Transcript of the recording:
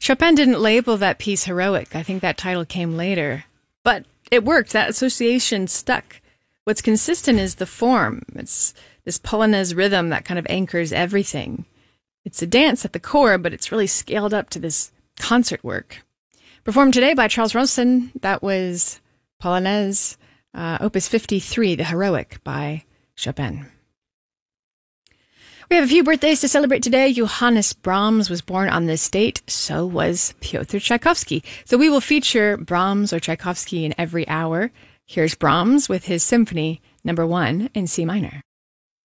Chopin didn't label that piece heroic. I think that title came later. But it worked. That association stuck. What's consistent is the form. It's this Polonaise rhythm that kind of anchors everything. It's a dance at the core, but it's really scaled up to this concert work. Performed today by Charles Rosen, that was Polonaise, Opus 53, The Heroic by Chopin. We have a few birthdays to celebrate today. Johannes Brahms was born on this date. So was Pyotr Tchaikovsky. So we will feature Brahms or Tchaikovsky in every hour. Here's Brahms with his Symphony No. 1 in C minor.